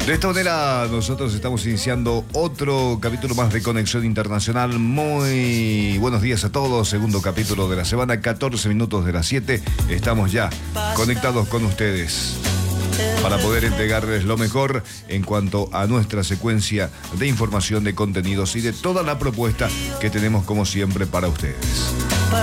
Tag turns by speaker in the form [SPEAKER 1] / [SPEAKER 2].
[SPEAKER 1] De esta manera nosotros estamos iniciando otro capítulo más de Conexión Internacional. Muy buenos días a todos, segundo capítulo de la semana, 14 minutos de las 7. Estamos ya conectados con ustedes para poder entregarles lo mejor en cuanto a nuestra secuencia de información, de contenidos y de toda la propuesta que tenemos como siempre para ustedes.